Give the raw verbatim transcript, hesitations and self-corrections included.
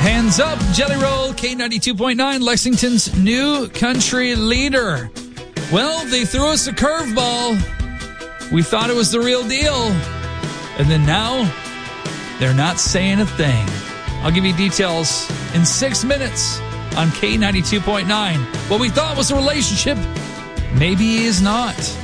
Hands up, Jelly Roll, K ninety-two point nine, Lexington's new country leader. Well, they threw us a curveball. We thought it was the real deal. And then now, they're not saying a thing. I'll give you details in six minutes on K ninety-two point nine. What we thought was a relationship, maybe is not.